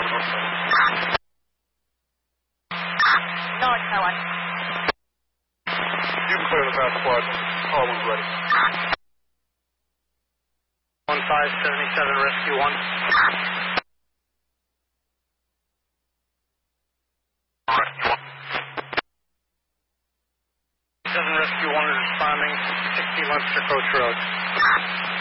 North Tower. You can clear the fast squad. Call was ready. 1577 Rescue 1. Rescue 1 is responding, 60 Munster Coach Road.